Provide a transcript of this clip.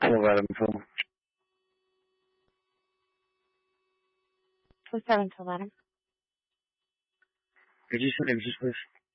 We'll let him fill. Who's having to let him? Could you send him just please?